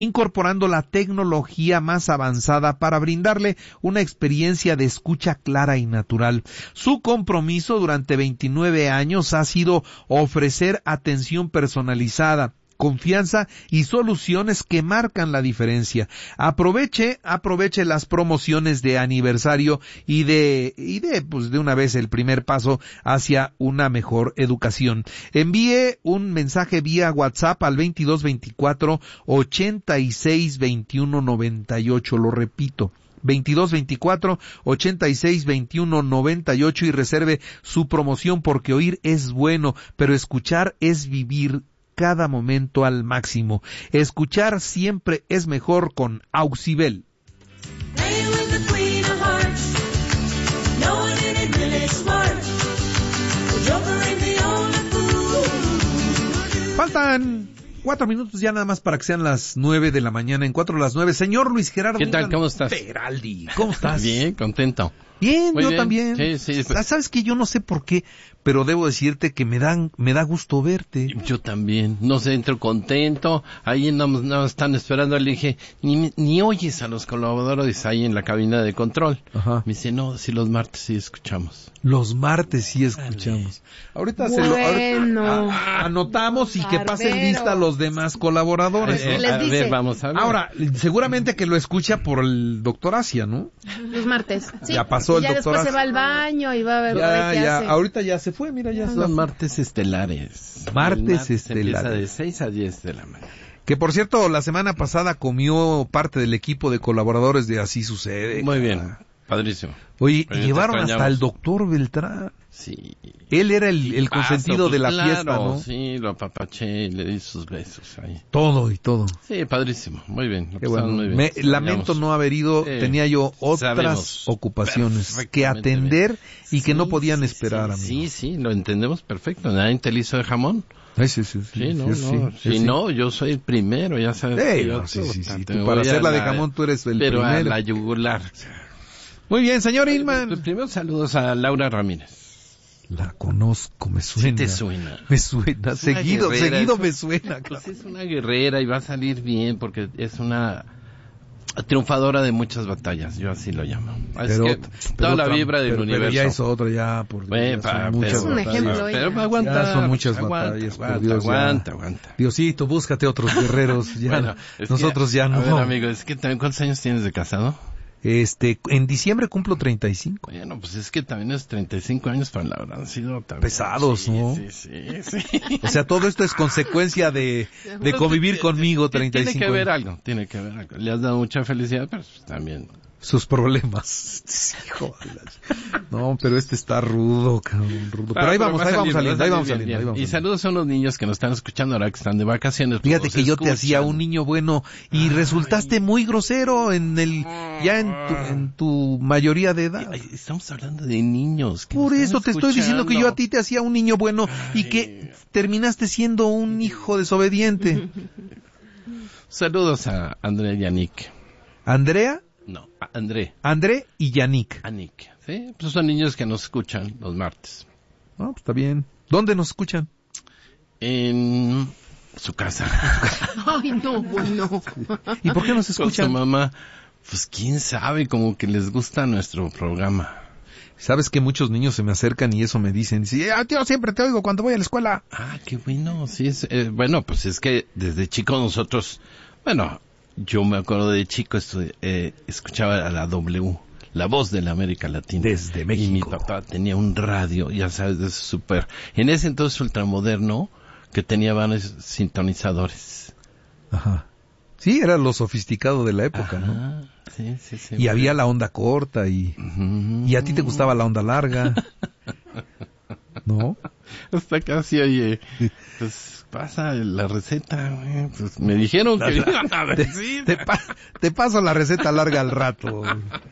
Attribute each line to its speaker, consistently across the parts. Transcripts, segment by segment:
Speaker 1: incorporando la tecnología más avanzada para brindarle una experiencia de escucha clara y natural. Su compromiso durante 29 años ha sido ofrecer atención personalizada, confianza y soluciones que marcan la diferencia. Aproveche las promociones de aniversario y de una vez el primer paso hacia una mejor educación. Envíe un mensaje vía WhatsApp al 2224-862198, lo repito, 2224-862198 y reserve su promoción, porque oír es bueno, pero escuchar es vivir cada momento al máximo. Escuchar siempre es mejor con Auxibel. Faltan 4 minutos ya nada más para que sean las 9 de la mañana, en 4 de las 9. Señor Luis Gerardo.
Speaker 2: ¿Qué tal? ¿Cómo estás?
Speaker 1: Peraldi, ¿cómo estás?
Speaker 2: Bien, contento.
Speaker 1: Bien,
Speaker 2: Muy
Speaker 1: yo
Speaker 2: bien.
Speaker 1: también.
Speaker 2: Sí.
Speaker 1: Sabes que yo no sé por qué, pero debo decirte que me da gusto verte.
Speaker 2: Yo también. No sé, entro contento. Ahí no están esperando. Le dije, ni oyes a los colaboradores ahí en la cabina de control.
Speaker 1: Ajá.
Speaker 2: Me dice, no, si los martes sí escuchamos.
Speaker 1: Los martes sí escuchamos. Ahorita anotamos y que pasen lista los demás colaboradores.
Speaker 3: Les dice.
Speaker 2: Ver, vamos a ver.
Speaker 1: Ahora, seguramente que lo escucha por el doctor Asia, ¿no?
Speaker 3: Los martes. Sí.
Speaker 1: Ya pasó el
Speaker 3: ya
Speaker 1: doctor
Speaker 3: después
Speaker 1: Asia.
Speaker 3: se va al baño y va a ver qué hace.
Speaker 1: Ahorita ya se fue, mira, ya se
Speaker 2: Son martes estelares.
Speaker 1: Martes
Speaker 2: El
Speaker 1: estelares.
Speaker 2: Empieza de 6 a 10 de la mañana.
Speaker 1: Que por cierto, la semana pasada comió parte del equipo de colaboradores de Así Sucede.
Speaker 2: Muy bien, padrísimo.
Speaker 1: Oye,
Speaker 2: Pero
Speaker 1: llevaron
Speaker 2: te
Speaker 1: hasta
Speaker 2: extrañamos.
Speaker 1: el doctor Beltrán.
Speaker 2: Sí.
Speaker 1: Él era el consentido de la
Speaker 2: claro,
Speaker 1: fiesta, ¿no?
Speaker 2: Sí, lo apapaché y le di sus besos ahí.
Speaker 1: Todo y todo.
Speaker 2: Sí, padrísimo, muy bien.
Speaker 1: Qué bueno.
Speaker 2: Muy bien.
Speaker 1: Lamento no haber ido, tenía yo otras
Speaker 2: sabemos
Speaker 1: ocupaciones que
Speaker 2: perfectamente
Speaker 1: atender y que
Speaker 2: Sí,
Speaker 1: no podían
Speaker 2: sí,
Speaker 1: esperar,
Speaker 2: sí,
Speaker 1: amigo.
Speaker 2: sí, lo entendemos perfecto. Nadie te le hizo de jamón.
Speaker 1: Sí.
Speaker 2: Sí, no, yo soy el primero, ya sabes.
Speaker 1: Sí.
Speaker 2: Te
Speaker 1: Tú para
Speaker 2: voy a
Speaker 1: hacerla de jamón tú eres el
Speaker 2: pero
Speaker 1: primero.
Speaker 2: a la yugular.
Speaker 1: Muy bien, señor
Speaker 2: Pues,
Speaker 1: Ilman.
Speaker 2: primero saludos a Laura Ramírez.
Speaker 1: La conozco, me suena.
Speaker 2: Sí te suena.
Speaker 1: Me suena,
Speaker 2: Es una
Speaker 1: seguido
Speaker 2: guerrera,
Speaker 1: me suena.
Speaker 2: Pues es una guerrera y va a salir bien porque es una triunfadora de muchas batallas, yo así lo llamo.
Speaker 1: Pero,
Speaker 2: es que toda la vibra del universo.
Speaker 1: Pero ya es otra, ya, por Dios, son muchas
Speaker 3: Es un
Speaker 1: batallas.
Speaker 3: ejemplo,
Speaker 2: pero aguanta.
Speaker 1: Ya son muchas batallas, por Dios,
Speaker 2: aguanta.
Speaker 1: Diosito, búscate otros guerreros, ya.
Speaker 2: Bueno, es
Speaker 1: nosotros
Speaker 2: que,
Speaker 1: ya no.
Speaker 2: A ver, amigo, es que también, ¿cuántos años tienes de casado?
Speaker 1: En diciembre cumplo 35.
Speaker 2: Bueno, pues es que también es 35 años para Laura, han sido también
Speaker 1: pesados, ¿no?
Speaker 2: Sí.
Speaker 1: O sea, todo esto es consecuencia de convivir conmigo 35
Speaker 2: Tiene que ver algo. Le has dado mucha felicidad, pero pues también
Speaker 1: sus problemas. Hijo, no, pero este está rudo, cabrón, rudo. Pero ahí vamos saliendo.
Speaker 2: Y saludos a unos niños que nos están escuchando ahora que están de vacaciones.
Speaker 1: Fíjate que yo te hacía un niño bueno y resultaste muy grosero en tu mayoría de edad.
Speaker 2: Estamos hablando de niños.
Speaker 1: Por eso te estoy diciendo que yo a ti te hacía un niño bueno y que terminaste siendo un hijo desobediente.
Speaker 2: Saludos a André y Yannick.
Speaker 1: ¿Andrea?
Speaker 2: No, André.
Speaker 1: André y Yannick.
Speaker 2: Anik. Sí, pues son niños que nos escuchan los martes.
Speaker 1: No, pues está bien. ¿Dónde nos escuchan?
Speaker 2: En su casa.
Speaker 3: Ay, no, bueno.
Speaker 1: ¿Y por qué nos escuchan?
Speaker 2: Con su mamá. Pues quién sabe, como que les gusta nuestro programa.
Speaker 1: Sabes que muchos niños se me acercan y eso me dicen. Sí, tío, siempre te oigo cuando voy a la escuela.
Speaker 2: Ah, qué bueno. Sí, bueno, pues es que desde chicos nosotros, bueno, yo me acuerdo de chico, escuchaba a la W, la voz de la América Latina.
Speaker 1: Desde México.
Speaker 2: Y mi papá tenía un radio, ya sabes, de súper, en ese entonces ultramoderno, que tenía varios sintonizadores.
Speaker 1: Ajá. Sí, era lo sofisticado de la época, ¿no?
Speaker 2: Sí.
Speaker 1: Y había la onda corta y a ti te gustaba la onda larga. ¿No?
Speaker 2: Hasta casi, oye, pues pasa la receta, güey. Pues me dijeron que iban a decir.
Speaker 1: Te paso la receta larga al rato.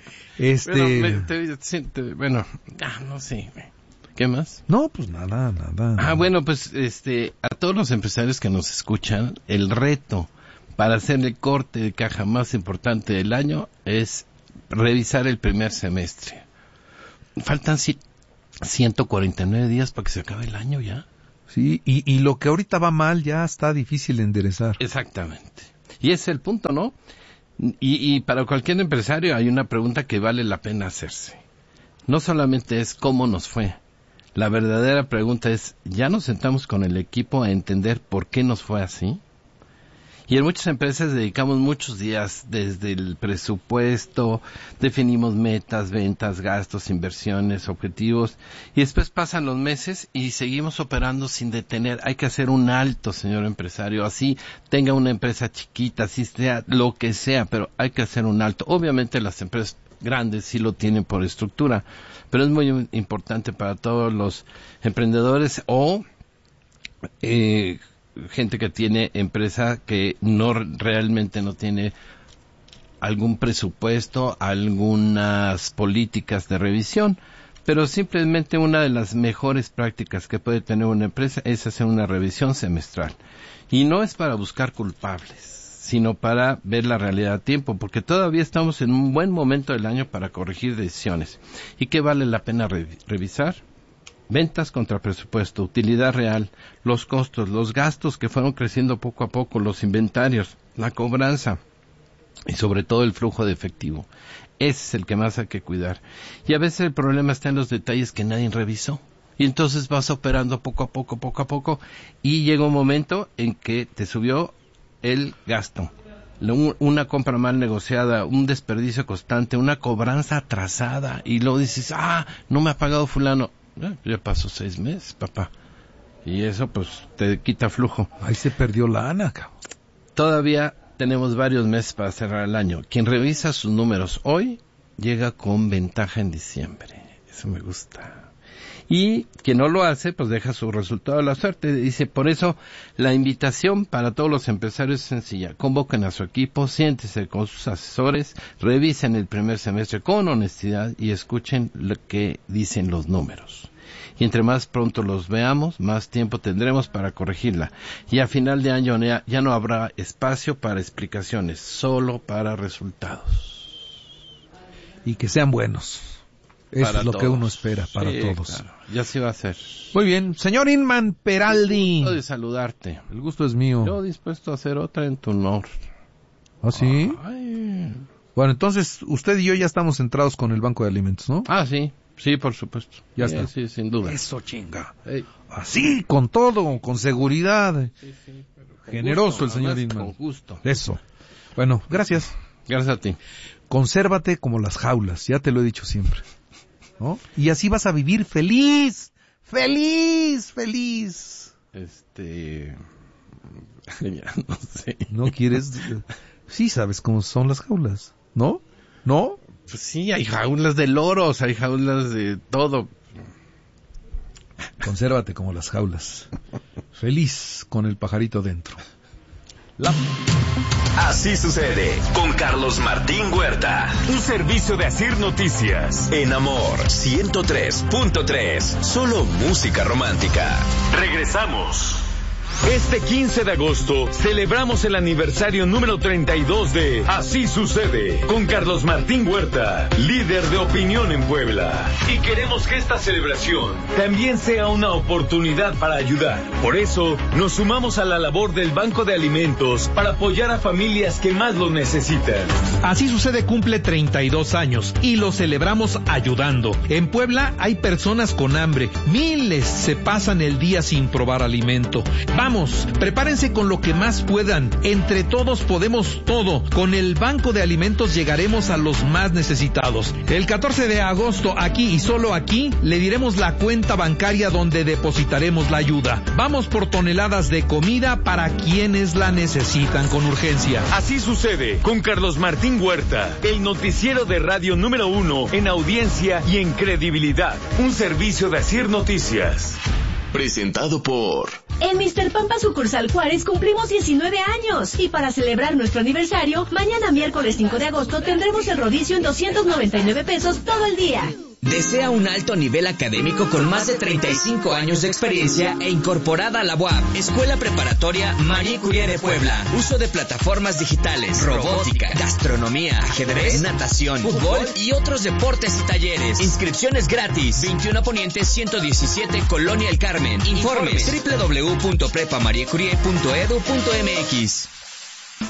Speaker 2: Bueno, no sé, güey. ¿Qué más?
Speaker 1: No, pues nada.
Speaker 2: Bueno, pues a todos los empresarios que nos escuchan, el reto para hacer el corte de caja más importante del año es revisar el primer semestre. Faltan 149 días para que se acabe el año ya.
Speaker 1: Sí, y lo que ahorita va mal ya está difícil de enderezar.
Speaker 2: Exactamente. Y ese es el punto, ¿no? Y para cualquier empresario hay una pregunta que vale la pena hacerse. No solamente es cómo nos fue. La verdadera pregunta es, ¿ya nos sentamos con el equipo a entender por qué nos fue así? Y en muchas empresas dedicamos muchos días desde el presupuesto, definimos metas, ventas, gastos, inversiones, objetivos, y después pasan los meses y seguimos operando sin detener. Hay que hacer un alto, señor empresario, así tenga una empresa chiquita, así sea lo que sea, pero hay que hacer un alto. Obviamente las empresas grandes sí lo tienen por estructura, pero es muy importante para todos los emprendedores o gente que tiene empresa que realmente no tiene algún presupuesto, algunas políticas de revisión, pero simplemente una de las mejores prácticas que puede tener una empresa es hacer una revisión semestral. Y no es para buscar culpables, sino para ver la realidad a tiempo, porque todavía estamos en un buen momento del año para corregir decisiones. ¿Y qué vale la pena revisar? Ventas contra presupuesto, utilidad real, los costos, los gastos que fueron creciendo poco a poco, los inventarios, la cobranza y sobre todo el flujo de efectivo. Ese es el que más hay que cuidar. Y a veces el problema está en los detalles que nadie revisó. Y entonces vas operando poco a poco, y llega un momento en que te subió el gasto. Una compra mal negociada, un desperdicio constante, una cobranza atrasada, y luego dices, no me ha pagado fulano. Ya pasó 6 meses, papá. Y eso, pues, te quita flujo.
Speaker 1: Ahí se perdió la lana, cabrón.
Speaker 2: Todavía tenemos varios meses para cerrar el año. Quien revisa sus números hoy, llega con ventaja en diciembre. Eso me gusta. Y quien no lo hace, pues deja su resultado a la suerte. Dice, por eso, la invitación para todos los empresarios es sencilla. Convoquen a su equipo, siéntense con sus asesores, revisen el primer semestre con honestidad y escuchen lo que dicen los números. Y entre más pronto los veamos, más tiempo tendremos para corregirla. Y a final de año ya no habrá espacio para explicaciones, solo para resultados.
Speaker 1: Y que sean buenos. Eso
Speaker 2: para
Speaker 1: es lo
Speaker 2: todos.
Speaker 1: Que uno espera para todos.
Speaker 2: Claro. Ya se va a hacer.
Speaker 1: Muy bien. Señor Inman Peraldi.
Speaker 2: Gusto de saludarte.
Speaker 1: El gusto es mío.
Speaker 2: Yo dispuesto a hacer otra en tu honor.
Speaker 1: ¿Ah, sí?
Speaker 2: Ay.
Speaker 1: Bueno, entonces usted y yo ya estamos centrados con el Banco de Alimentos, ¿no?
Speaker 2: Sí. Sí, por supuesto.
Speaker 1: Ya está.
Speaker 2: Sí, sin duda.
Speaker 1: Eso, chinga. Así, con todo, con seguridad.
Speaker 2: Sí, pero
Speaker 1: generoso
Speaker 2: gusto,
Speaker 1: el señor
Speaker 2: además,
Speaker 1: Inman.
Speaker 2: Con gusto.
Speaker 1: Eso. Bueno, gracias.
Speaker 2: Gracias a ti.
Speaker 1: Consérvate como las jaulas, ya te lo he dicho siempre, ¿no? Y así vas a vivir feliz, feliz, feliz.
Speaker 2: Ya no sé.
Speaker 1: ¿No quieres? Sí sabes cómo son las jaulas, ¿no? ¿No?
Speaker 2: Pues sí, hay jaulas de loros, hay jaulas de todo.
Speaker 1: Consérvate como las jaulas. Feliz con el pajarito dentro.
Speaker 4: Así sucede con Carlos Martín Huerta.
Speaker 5: Un servicio de Asir Noticias.
Speaker 4: En Amor 103.3. Solo música romántica.
Speaker 5: Regresamos. Este 15 de agosto celebramos el aniversario número 32 de Así Sucede con Carlos Martín Huerta, líder de opinión en Puebla. Y queremos que esta celebración también sea una oportunidad para ayudar. Por eso nos sumamos a la labor del Banco de Alimentos para apoyar a familias que más lo necesitan.
Speaker 6: Así Sucede cumple 32 años y lo celebramos ayudando. En Puebla hay personas con hambre, miles se pasan el día sin probar alimento. Vamos, prepárense con lo que más puedan. Entre todos podemos todo. Con el Banco de Alimentos llegaremos a los más necesitados. El 14 de agosto, aquí y solo aquí, le diremos la cuenta bancaria donde depositaremos la ayuda. Vamos por toneladas de comida para quienes la necesitan con urgencia.
Speaker 5: Así Sucede con Carlos Martín Huerta, el noticiero de radio número 1 en audiencia y en credibilidad. Un servicio de Asir Noticias.
Speaker 4: Presentado por...
Speaker 7: En Mr. Pampa Sucursal Juárez cumplimos 19 años. Y para celebrar nuestro aniversario, mañana miércoles 5 de agosto tendremos el rodicio en 299 pesos todo el día.
Speaker 8: ¿Desea un alto nivel académico con más de 35 años de experiencia e incorporada a la UAP? Escuela Preparatoria Marie Curie de Puebla. Uso de plataformas digitales, robótica, gastronomía, ajedrez, natación, fútbol y otros deportes y talleres. Inscripciones gratis. 21 Poniente 117, Colonia El Carmen. Informes www.prepamariecurie.edu.mx.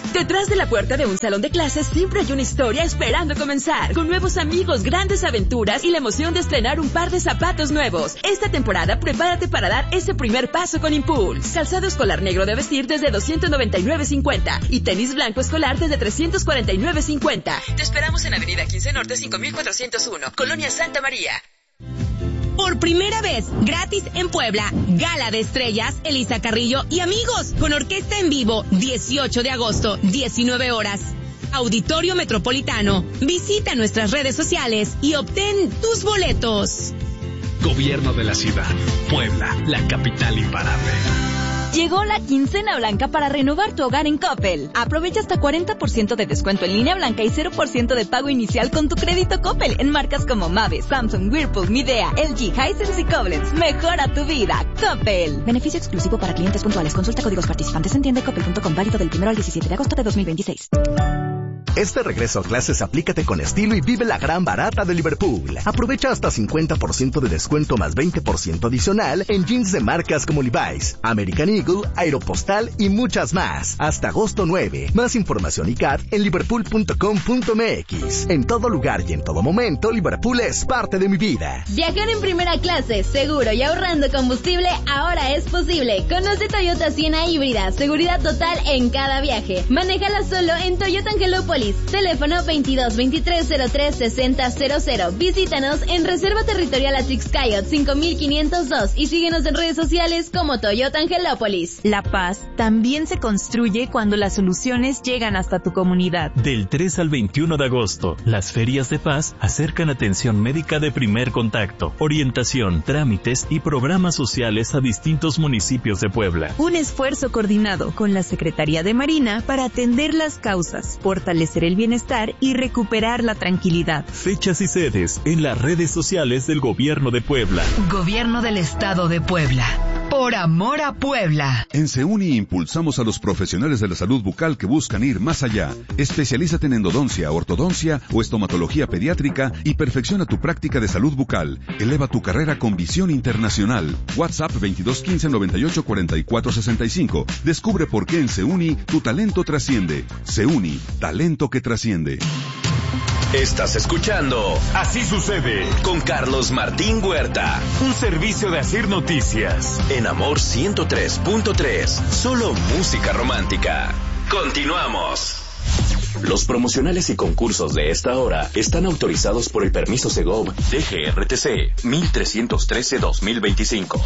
Speaker 9: Detrás de la puerta de un salón de clases siempre hay una historia esperando comenzar, con nuevos amigos, grandes aventuras y la emoción de estrenar un par de zapatos nuevos. Esta temporada prepárate para dar ese primer paso con Impulse. Calzado escolar negro de vestir desde $299.50 y tenis blanco escolar desde $349.50. Te esperamos en Avenida 15 Norte 5401, Colonia Santa María.
Speaker 7: Por primera vez, gratis en Puebla, Gala de Estrellas, Elisa Carrillo y amigos, con orquesta en vivo, 18 de agosto, 19 horas. Auditorio Metropolitano. Visita nuestras redes sociales y obtén tus boletos.
Speaker 10: Gobierno de la Ciudad, Puebla, la capital imparable.
Speaker 11: Llegó la quincena blanca para renovar tu hogar en Coppel. Aprovecha hasta 40% de descuento en línea blanca y 0% de pago inicial con tu crédito Coppel en marcas como Mave, Samsung, Whirlpool, Midea, LG, Hisense y Koblenz. Mejora tu vida. Coppel. Beneficio exclusivo para clientes puntuales. Consulta códigos participantes en tiendacoppel.com, válido del 1 al 17 de agosto de 2026.
Speaker 12: Este regreso a clases aplícate con estilo y vive la gran barata de Liverpool. Aprovecha hasta 50% de descuento más 20% adicional en jeans de marcas como Levi's, American Eagle, Aeropostal y muchas más. Hasta agosto 9. Más información y CAT en liverpool.com.mx. En todo lugar y en todo momento, Liverpool es parte de mi vida.
Speaker 11: Viajar en primera clase, seguro y ahorrando combustible, ahora es posible. Conoce Toyota Siena híbrida, seguridad total en cada viaje. Manéjala solo en Toyota Angelópolis. Teléfono 22-2303-6000. Visítanos en Reserva Territorial Atrixcayot 5502 y síguenos en redes sociales como Toyota Angelópolis.
Speaker 13: La paz también se construye cuando las soluciones llegan hasta tu comunidad.
Speaker 14: Del 3 al 21 de agosto, las ferias de paz acercan atención médica de primer contacto, orientación, trámites y programas sociales a distintos municipios de Puebla.
Speaker 13: Un esfuerzo coordinado con la Secretaría de Marina para atender las causas, fortalecer el bienestar y recuperar la tranquilidad.
Speaker 14: Fechas y sedes en las redes sociales del Gobierno de Puebla.
Speaker 15: Gobierno del Estado de Puebla. Por amor a Puebla.
Speaker 16: En Seuni impulsamos a los profesionales de la salud bucal que buscan ir más allá. Especialízate en endodoncia, ortodoncia o estomatología pediátrica y perfecciona tu práctica de salud bucal. Eleva tu carrera con visión internacional. WhatsApp 2215-984465. Descubre por qué en Seuni tu talento trasciende. Seuni, talento que trasciende.
Speaker 4: Estás escuchando Así Sucede con Carlos Martín Huerta.
Speaker 5: Un servicio de Asir Noticias.
Speaker 4: En Amor 103.3. Solo música romántica. Continuamos. Los promocionales y concursos de esta hora están autorizados por el permiso Segov DGRTC 1313-2025.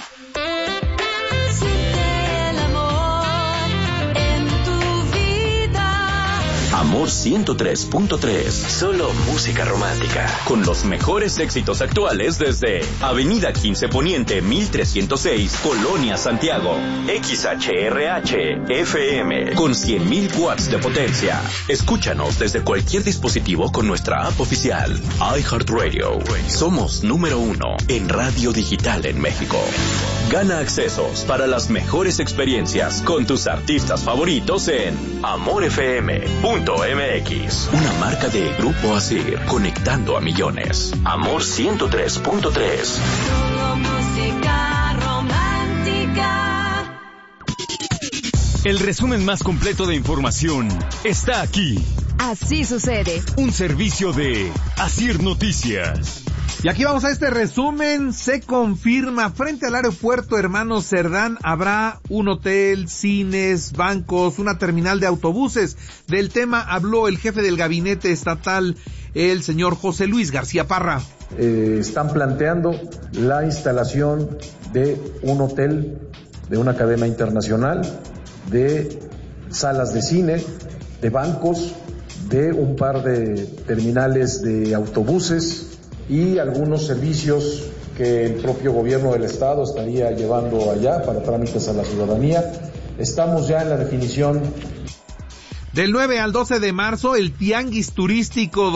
Speaker 4: Amor 103.3, solo música romántica, con los mejores éxitos actuales desde Avenida 15 Poniente 1306, Colonia Santiago, XHRH FM, con 100.000 watts de potencia. Escúchanos desde cualquier dispositivo con nuestra app oficial, iHeartRadio. Somos número 1 en radio digital en México. Gana accesos para las mejores experiencias con tus artistas favoritos en amorfm.mx. Una marca de Grupo Asir, conectando a millones. Amor 103.3.
Speaker 7: Solo música romántica.
Speaker 5: El resumen más completo de información está aquí.
Speaker 15: Así sucede.
Speaker 5: Un servicio de Asir Noticias.
Speaker 1: Y aquí vamos a este resumen. Se confirma, frente al aeropuerto Hermanos Cerdán habrá un hotel, cines, bancos, una terminal de autobuses. Del tema habló el jefe del gabinete estatal, el señor José Luis García Parra.
Speaker 17: Están planteando la instalación de un hotel, de una cadena internacional, de salas de cine, de bancos, de un par de terminales de autobuses y algunos servicios que el propio gobierno del estado estaría llevando allá para trámites a la ciudadanía. Estamos ya en la definición.
Speaker 1: Del 9 al 12 de marzo, el Tianguis Turístico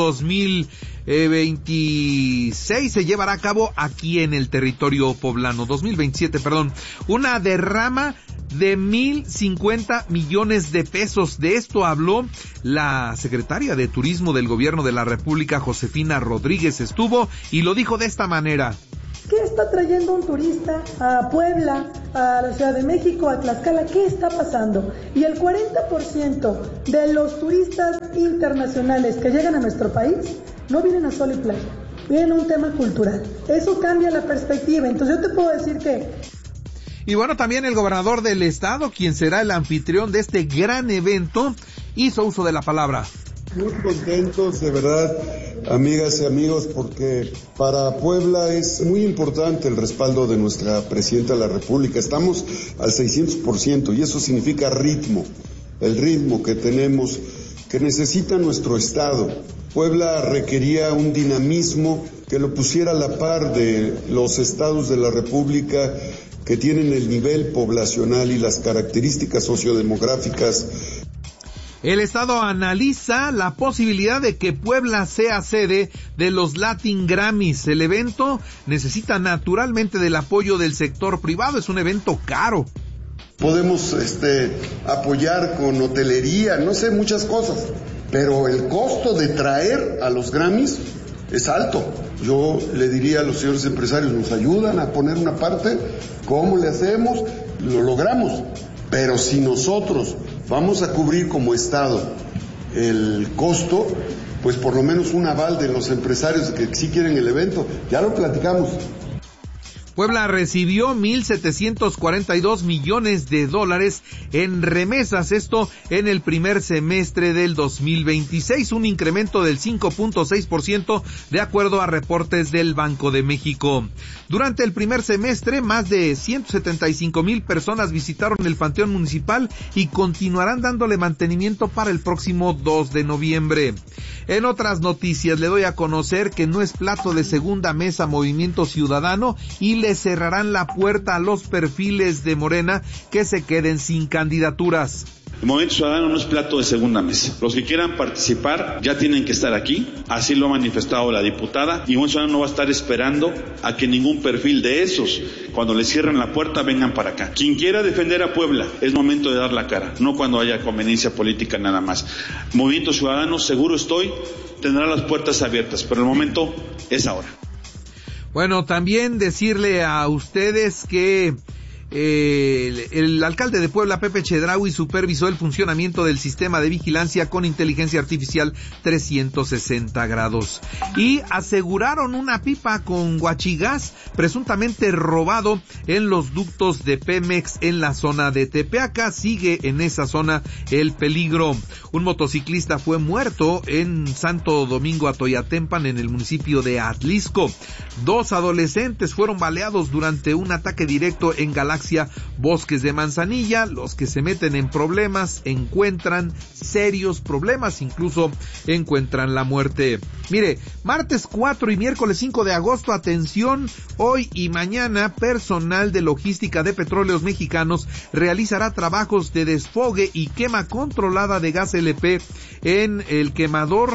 Speaker 1: 2026 se llevará a cabo aquí en el territorio poblano. 2027, perdón. Una derrama de 1,050 millones de pesos. De esto habló la secretaria de Turismo del Gobierno de la República, Josefina Rodríguez. Estuvo y lo dijo de esta manera.
Speaker 18: ¿Qué está trayendo un turista a Puebla, a la Ciudad de México, a Tlaxcala? ¿Qué está pasando? Y el 40% de los turistas internacionales que llegan a nuestro país no vienen a sol y playa, vienen a un tema cultural. Eso cambia la perspectiva. Entonces yo te puedo decir que...
Speaker 1: Y bueno, también el gobernador del estado, quien será el anfitrión de este gran evento, hizo uso de la palabra.
Speaker 19: Muy contentos, de verdad, amigas y amigos, porque para Puebla es muy importante el respaldo de nuestra Presidenta de la República. Estamos al 600% y eso significa ritmo, el ritmo que tenemos, que necesita nuestro estado. Puebla requería un dinamismo que lo pusiera a la par de los estados de la República que tienen el nivel poblacional y las características sociodemográficas.
Speaker 1: El estado analiza la posibilidad de que Puebla sea sede de los Latin Grammys. El evento necesita naturalmente del apoyo del sector privado, es un evento caro.
Speaker 19: Podemos apoyar con hotelería, no sé, muchas cosas, pero el costo de traer a los Grammys es alto. Yo le diría a los señores empresarios, nos ayudan a poner una parte, ¿cómo le hacemos? Lo logramos, pero si nosotros vamos a cubrir como Estado el costo, pues por lo menos un aval de los empresarios que sí quieren el evento, ya lo platicamos.
Speaker 1: Puebla recibió 1,742 millones de dólares en remesas, esto en el primer semestre del 2026, un incremento del 5.6% de acuerdo a reportes del Banco de México. Durante el primer semestre, más de 175,000 personas visitaron el Panteón Municipal y continuarán dándole mantenimiento para el próximo 2 de noviembre. En otras noticias, le doy a conocer que no es plato de segunda mesa Movimiento Ciudadano y le cerrarán la puerta a los perfiles de Morena que se queden sin candidaturas.
Speaker 20: El Movimiento Ciudadano no es plato de segunda mesa. Los que quieran participar ya tienen que estar aquí, así lo ha manifestado la diputada, y el Movimiento Ciudadano no va a estar esperando a que ningún perfil de esos, cuando les cierren la puerta, vengan para acá. Quien quiera defender a Puebla, es momento de dar la cara, no cuando haya conveniencia política nada más. Movimiento Ciudadano, seguro estoy, tendrá las puertas abiertas, pero el momento es ahora.
Speaker 1: Bueno, también decirle a ustedes que el alcalde de Puebla, Pepe Chedraui, supervisó el funcionamiento del sistema de vigilancia con inteligencia artificial 360 grados. Y aseguraron una pipa con guachigás presuntamente robado en los ductos de Pemex en la zona de Tepeaca. Sigue en esa zona el peligro. Un motociclista fue muerto en Santo Domingo Atoyatempan, en el municipio de Atlisco. 2 adolescentes fueron baleados durante un ataque directo en Galaxia Bosques de Manzanilla. Los que se meten en problemas encuentran serios problemas, incluso encuentran la muerte. Mire, martes 4 y miércoles 5 de agosto, atención, hoy y mañana, personal de logística de Petróleos Mexicanos realizará trabajos de desfogue y quema controlada de gas LP en el quemador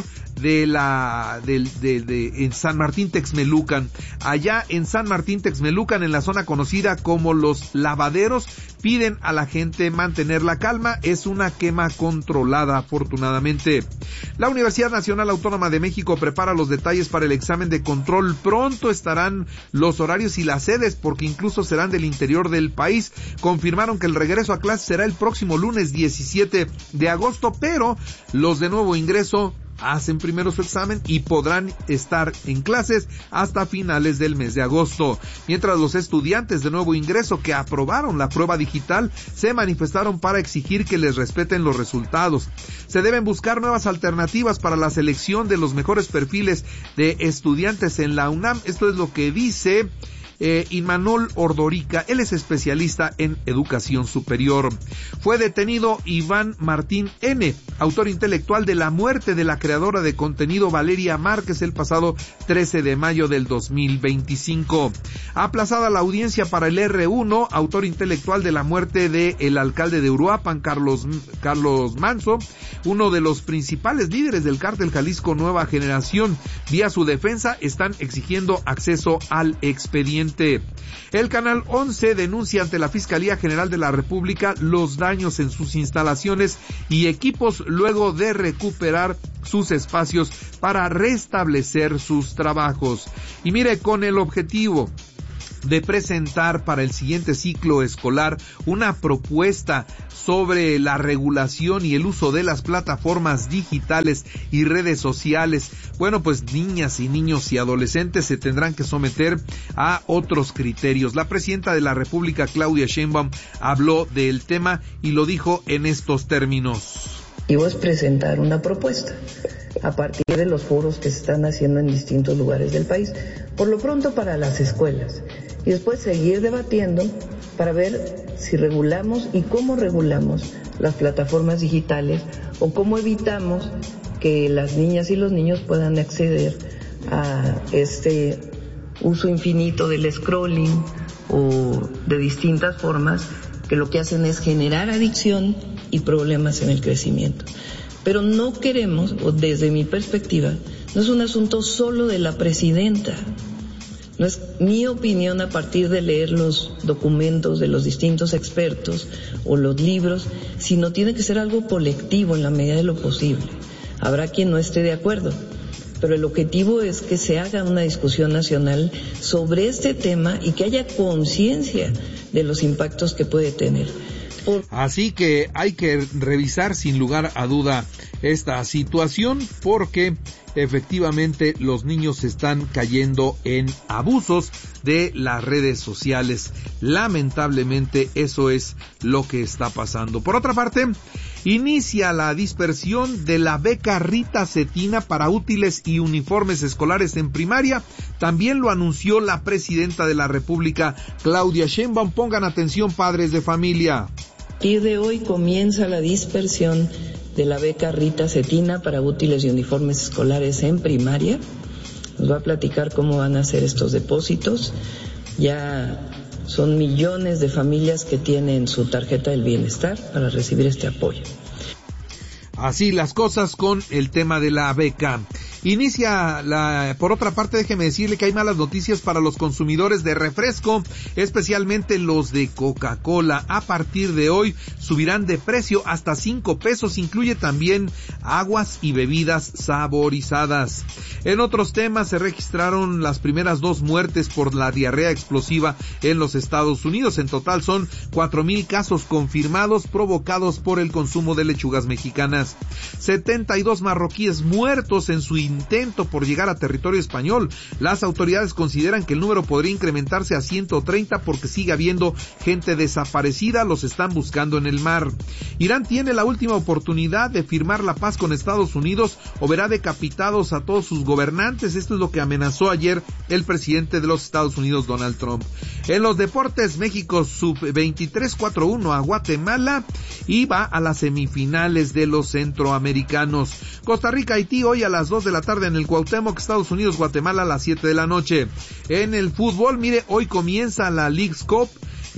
Speaker 1: en San Martín Texmelucan. Allá en San Martín Texmelucan, en la zona conocida como Los Lavaderos, piden a la gente mantener la calma. Es una quema controlada, afortunadamente. La Universidad Nacional Autónoma de México prepara los detalles para el examen de control. Pronto estarán los horarios y las sedes, porque incluso serán del interior del país. Confirmaron que el regreso a clases será el próximo lunes 17 de agosto, pero los de nuevo ingreso hacen primero su examen y podrán estar en clases hasta finales del mes de agosto. Mientras los estudiantes de nuevo ingreso que aprobaron la prueba digital se manifestaron para exigir que les respeten los resultados. Se deben buscar nuevas alternativas para la selección de los mejores perfiles de estudiantes en la UNAM. Esto es lo que dice Imanol Ordorica. Él es especialista en educación superior. Fue detenido Iván Martín N., autor intelectual de la muerte de la creadora de contenido Valeria Márquez, el pasado 13 de mayo del 2025. Aplazada la audiencia para el R1, autor intelectual de la muerte de el alcalde de Uruapan, Carlos Manso, uno de los principales líderes del cártel Jalisco Nueva Generación. Vía su defensa están exigiendo acceso al expediente. El Canal 11 denuncia ante la Fiscalía General de la República los daños en sus instalaciones y equipos luego de recuperar sus espacios para restablecer sus trabajos. Y mire, con el objetivo de presentar para el siguiente ciclo escolar una propuesta sobre la regulación y el uso de las plataformas digitales y redes sociales. Bueno, pues niñas y niños y adolescentes se tendrán que someter a otros criterios. La presidenta de la República, Claudia Sheinbaum, habló del tema y lo dijo en estos términos.
Speaker 21: Y es presentar una propuesta a partir de los foros que se están haciendo en distintos lugares del país, por lo pronto para las escuelas, y después seguir debatiendo para ver si regulamos y cómo regulamos las plataformas digitales o cómo evitamos que las niñas y los niños puedan acceder a este uso infinito del scrolling o de distintas formas que lo que hacen es generar adicción y problemas en el crecimiento. Pero no queremos, o desde mi perspectiva, no es un asunto solo de la presidenta. No es mi opinión a partir de leer los documentos de los distintos expertos o los libros, sino tiene que ser algo colectivo en la medida de lo posible. Habrá quien no esté de acuerdo, pero el objetivo es que se haga una discusión nacional sobre este tema y que haya conciencia de los impactos que puede tener.
Speaker 1: Así que hay que revisar sin lugar a duda esta situación, porque efectivamente los niños están cayendo en abusos de las redes sociales. Lamentablemente eso es lo que está pasando. Por otra parte, inicia la dispersión de la beca Rita Cetina para útiles y uniformes escolares en primaria. También lo anunció la presidenta de la República, Claudia Sheinbaum. Pongan atención, padres de familia.
Speaker 21: A partir de hoy comienza la dispersión de la beca Rita Cetina para útiles y uniformes escolares en primaria. Nos va a platicar cómo van a hacer estos depósitos. Ya son millones de familias que tienen su tarjeta del bienestar para recibir este apoyo.
Speaker 1: Así las cosas con el tema de la beca. Por otra parte, déjeme decirle que hay malas noticias para los consumidores de refresco, especialmente los de Coca-Cola. A partir de hoy subirán de precio hasta 5 pesos, incluye también aguas y bebidas saborizadas. En otros temas, se registraron las primeras 2 muertes por la diarrea explosiva en los Estados Unidos. En total son 4,000 casos confirmados provocados por el consumo de lechugas mexicanas. 72 marroquíes muertos en su intento por llegar a territorio español. Las autoridades consideran que el número podría incrementarse a 130 porque sigue habiendo gente desaparecida, los están buscando en el mar. Irán tiene la última oportunidad de firmar la paz con Estados Unidos o verá decapitados a todos sus gobernantes. Esto es lo que amenazó ayer el presidente de los Estados Unidos, Donald Trump. En los deportes, México sub-23 4-1 a Guatemala y va a las semifinales de los centroamericanos. Costa Rica, Haití, hoy a las 2 de la tarde en el Cuauhtémoc. Estados Unidos, Guatemala a las 7 de la noche. En el fútbol, mire, hoy comienza la Leagues Cup.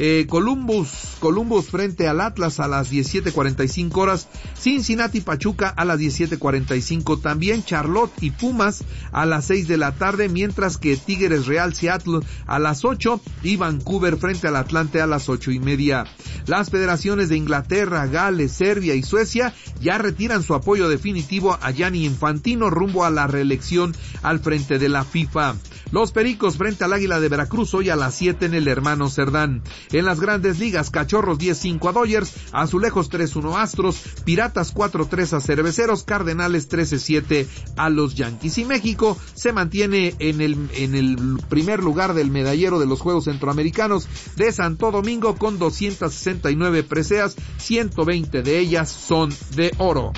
Speaker 1: Columbus frente al Atlas a las 17:45 horas, Cincinnati Pachuca a las 17:45, también Charlotte y Pumas a las 6 de la tarde, mientras que Tigres Real Seattle a las 8 y Vancouver frente al Atlante a las 8:30. Las federaciones de Inglaterra, Gales, Serbia y Suecia ya retiran su apoyo definitivo a Gianni Infantino rumbo a la reelección al frente de la FIFA. Los Pericos frente al Águila de Veracruz hoy a las 7 en el Hermano Cerdán. En las Grandes Ligas, Cachorros 10-5 a Dodgers, Azulejos 3-1 a Astros, Piratas 4-3 a Cerveceros, Cardenales 13-7 a los Yankees. Y México se mantiene en el primer lugar del medallero de los Juegos Centroamericanos de Santo Domingo con 269 preseas, 120 de ellas son de oro.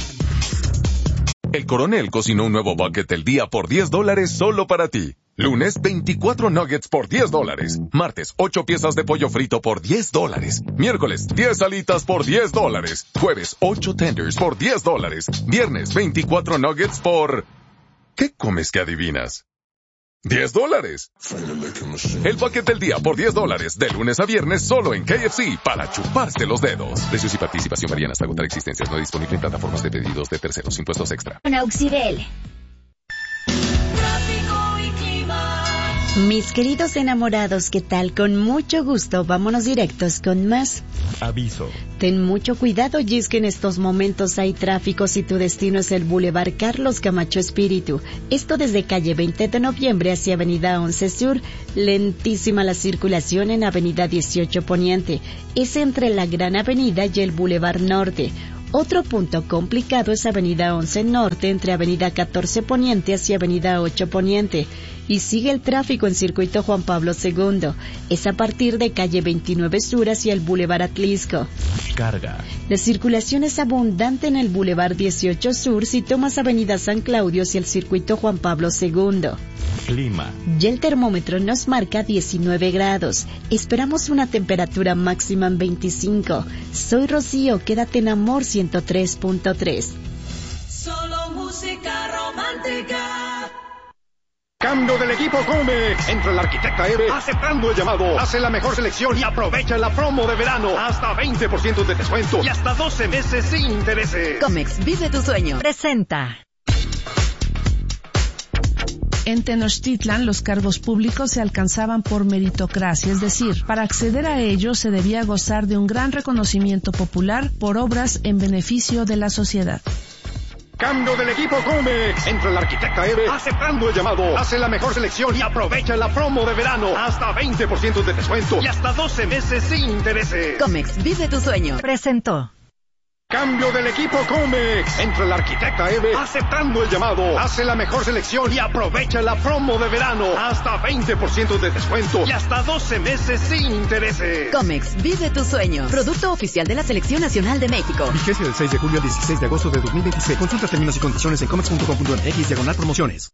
Speaker 22: El Coronel cocinó un nuevo bucket del día por $10 solo para ti. Lunes, 24 nuggets por $10. Martes, 8 piezas de pollo frito por $10. Miércoles, 10 alitas por $10. Jueves, 8 tenders por $10. Viernes, 24 nuggets por... ¿Qué comes que adivinas? $10. El bucket del día por $10, de lunes a viernes solo en KFC, para chuparse los dedos. Precios y participación varían hasta agotar existencias. No disponible en plataformas de pedidos de terceros. Impuestos extra.
Speaker 23: Auxirel.
Speaker 2: Mis queridos enamorados, ¿qué tal? Con mucho gusto, vámonos directos con más.
Speaker 5: Aviso.
Speaker 2: Ten mucho cuidado, y es que en estos momentos hay tráfico si tu destino es el Boulevard Carlos Camacho Espíritu. Esto desde calle 20 de noviembre hacia avenida 11 Sur. Lentísima la circulación en avenida 18 Poniente. Es entre la Gran Avenida y el Boulevard Norte. Otro punto complicado es avenida 11 Norte entre avenida 14 Poniente hacia avenida 8 Poniente. Y sigue el tráfico en circuito Juan Pablo II. Es a partir de calle 29 Sur hacia el Boulevard Atlisco.
Speaker 5: Carga.
Speaker 2: La circulación es abundante en el Boulevard 18 Sur si tomas avenida San Claudio hacia el circuito Juan Pablo II.
Speaker 5: Clima.
Speaker 2: Ya el termómetro nos marca 19 grados. Esperamos una temperatura máxima en 25. Soy Rocío, quédate en Amor 103.3.
Speaker 3: Solo música romántica.
Speaker 23: Cambio del equipo Come. Entra el arquitecta Eve aceptando el llamado. Hace la mejor selección y aprovecha la promo de verano. Hasta 20% de descuento y hasta 12 meses sin intereses.
Speaker 9: Comex, vive tu sueño. Presenta.
Speaker 24: En Tenochtitlan, los cargos públicos se alcanzaban por meritocracia, es decir, para acceder a ellos se debía gozar de un gran reconocimiento popular por obras en beneficio de la sociedad.
Speaker 23: Cambio del equipo Come. Entra el arquitecta Eve aceptando el llamado. Hace la mejor selección y aprovecha la promo de verano. Hasta 20% de descuento y hasta 12 meses sin intereses.
Speaker 9: Comex, vive tu sueño. Presentó.
Speaker 23: Cambio del equipo Come. Entra el arquitecta Eve aceptando el llamado. Hace la mejor selección y aprovecha la promo de verano. Hasta 20% de descuento y hasta 12 meses sin intereses.
Speaker 9: Comex, vive tu sueño. Producto oficial de la Selección Nacional de México.
Speaker 25: Vigencia del 6 de julio al 16 de agosto de 2026. Consulta términos y condiciones en comex.com.mx/promociones.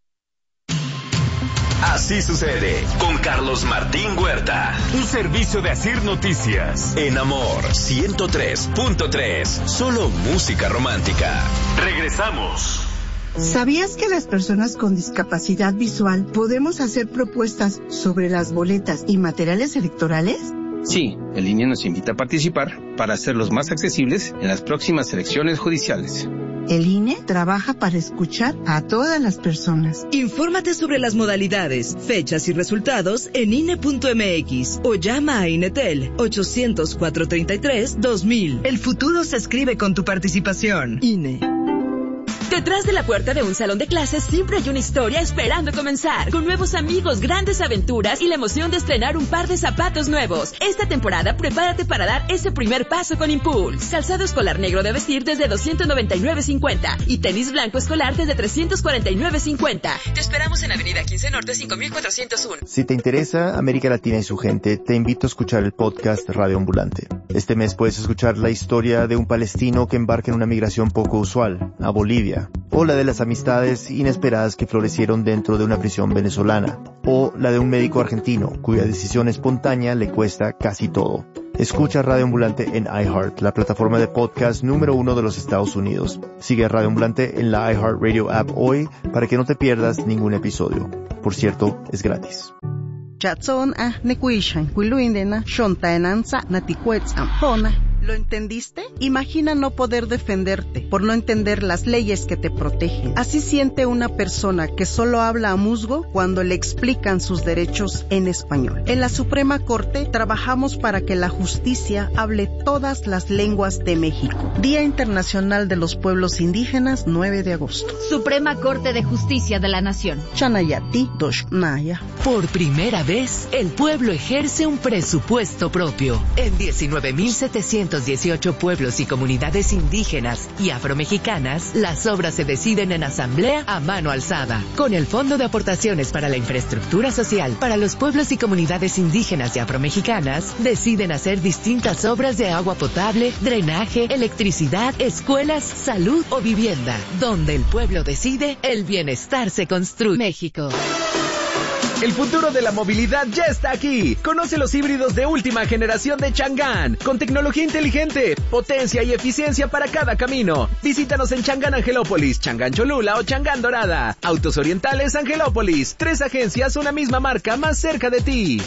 Speaker 4: Así sucede con Carlos Martín Huerta.
Speaker 5: Un servicio de Asir Noticias.
Speaker 4: En Amor 103.3. Solo música romántica. Regresamos.
Speaker 26: ¿Sabías que las personas con discapacidad visual podemos hacer propuestas sobre las boletas y materiales electorales?
Speaker 27: Sí, el INE nos invita a participar para hacerlos más accesibles en las próximas elecciones judiciales.
Speaker 26: El INE trabaja para escuchar a todas las personas.
Speaker 28: Infórmate sobre las modalidades, fechas y resultados en INE.mx o llama a INETEL 800-433-2000. El futuro se escribe con tu participación. INE.
Speaker 9: Detrás de la puerta de un salón de clases siempre hay una historia esperando comenzar. Con nuevos amigos, grandes aventuras y la emoción de estrenar un par de zapatos nuevos. Esta temporada prepárate para dar ese primer paso con Impulse. Calzado escolar negro de vestir desde $299.50 y tenis blanco escolar desde $349.50. Te esperamos en Avenida 15 Norte 5401.
Speaker 29: Si te interesa América Latina y su gente, te invito a escuchar el podcast Radio Ambulante. Este mes puedes escuchar la historia de un palestino que embarca en una migración poco usual a Bolivia, o la de las amistades inesperadas que florecieron dentro de una prisión venezolana, o la de un médico argentino cuya decisión espontánea le cuesta casi todo. Escucha Radio Ambulante en iHeart, la plataforma de podcast número 1 de los Estados Unidos. Sigue a Radio Ambulante en la iHeart Radio app hoy para que no te pierdas ningún episodio. Por cierto, es gratis.
Speaker 26: ¿Lo entendiste? Imagina no poder defenderte por no entender las leyes que te protegen. Así siente una persona que solo habla a musgo cuando le explican sus derechos en español. En la Suprema Corte trabajamos para que la justicia hable todas las lenguas de México. Día Internacional de los Pueblos Indígenas, 9 de agosto.
Speaker 30: Suprema Corte de Justicia de la Nación.
Speaker 26: Chanayati Doshnaya.
Speaker 8: Por primera vez, el pueblo ejerce un presupuesto propio. En 19,718 pueblos y comunidades indígenas y afromexicanas, las obras se deciden en asamblea a mano alzada. Con el Fondo de Aportaciones para la Infraestructura Social para los pueblos y comunidades indígenas y afromexicanas, deciden hacer distintas obras de agua potable, drenaje, electricidad, escuelas, salud o vivienda. Donde el pueblo decide, el bienestar se construye. México.
Speaker 31: El futuro de la movilidad ya está aquí. Conoce los híbridos de última generación de Chang'an, con tecnología inteligente, potencia y eficiencia para cada camino. Visítanos en Chang'an Angelópolis, Chang'an Cholula o Chang'an Dorada. Autos Orientales Angelópolis. 3 agencias, una misma marca más cerca de ti.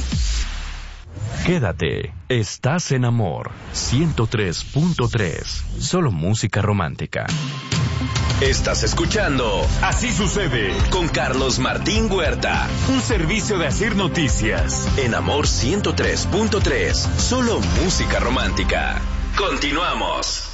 Speaker 5: Quédate. Estás en Amor 103.3. Solo música romántica.
Speaker 4: Estás escuchando
Speaker 5: Así sucede
Speaker 4: con Carlos Martín Huerta.
Speaker 5: Un servicio de Asir Noticias.
Speaker 4: En Amor 103.3. Solo música romántica. Continuamos.